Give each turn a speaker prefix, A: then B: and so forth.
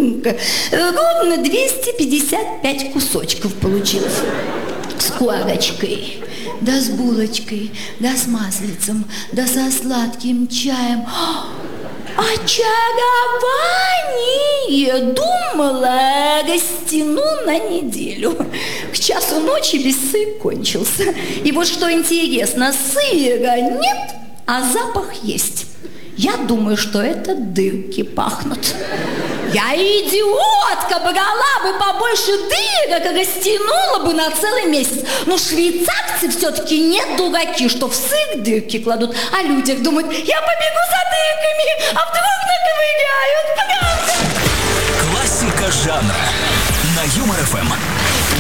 A: ровно 255 кусочков получилось. С корочкой, да с булочкой, да с маслицем, да со сладким чаем. Очарование! Думала, растяну на неделю. К часу ночи бессыр кончился. И вот что интересно, сыра нет, а запах есть. Я думаю, что это дырки пахнут. Я идиотка, брала бы побольше дырок, растянула бы на целый месяц. Но швейцарцы все-таки не дураки, что в сыр дырки кладут, а люди думают, я побегу за дырками, а вдруг наковыряют, правда?
B: Классика жанра на Юмор ФМ.